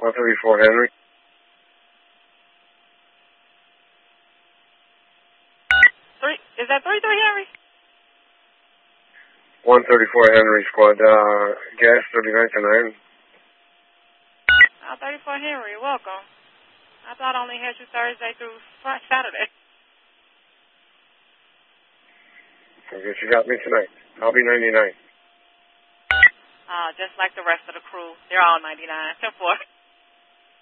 134 Henry. Is that 33 Henry? 134 Henry Squad. Gas 39 to 9. 34 Henry, welcome. I thought I only had you Thursday through Saturday. I guess you got me tonight. I'll be 99. Just like the rest of the crew. They're all 99. 10-4.